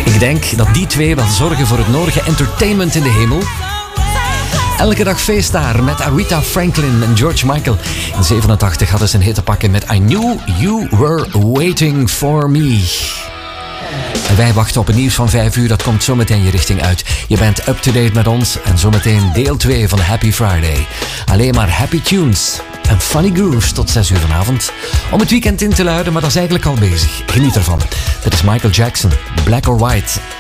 Ik denk dat die twee wel zorgen voor het nodige entertainment in de hemel. Elke dag feest daar met Aretha Franklin en George Michael. In 87 hadden ze een hit te pakken met I Knew You Were Waiting For Me. En wij wachten op het nieuws van 5 uur, dat komt zometeen je richting uit. Je bent up-to-date met ons en zometeen deel 2 van Happy Friday. Alleen maar happy tunes en funny grooves tot 6 uur vanavond. Om het weekend in te luiden, maar dat is eigenlijk al bezig. Geniet ervan. Dit is Michael Jackson, Black or White.